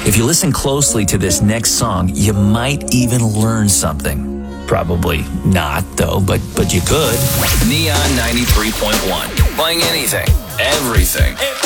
If you listen closely to this next song, you might even learn something. Probably not, though, but you could. Neon 93.1. Playing anything, everything.